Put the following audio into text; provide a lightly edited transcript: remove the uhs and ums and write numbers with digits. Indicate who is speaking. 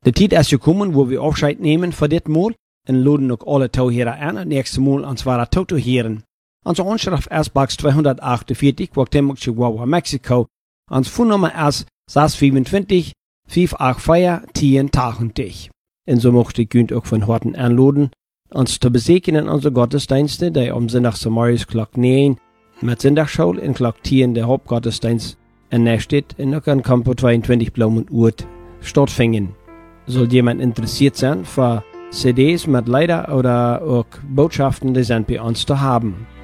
Speaker 1: De tijd is gekomen wo wir Abscheid nehmen voor dit Mal en laden ook alle Tauheren aan het nächste Mal ans ware Tauheren. Onze Anschrift ist Box 248, Guatemala, Chihuahua, Mexiko. Ons Phonennummer ist 625 584 1080. En zo mocht ik u ook van harte aanladen ons te bezekenen onze gottesdiensten, die om zondags morgens klok 9 met zondagsschool en klok 10 de hoofdgottesdienst en Nächstedt en ook aan Campo 22 Blaumenurt stattfinden. Soll jemand interessiert sein für CDs mit Lieder oder auch Botschaften, die sind bei uns zu haben.